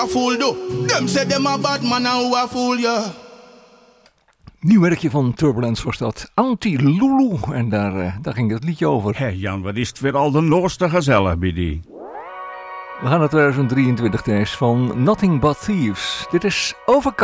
A fool do. Them say them a bad man and who a fool ya. Nieuw werkje van Turbulence was dat. Anti-Lulu. En daar ging het liedje over. Hé Jan, wat is het weer al de noorste gezellig bij die. We gaan naar 2023 thuis van Nothing But Thieves. Dit is Overcome.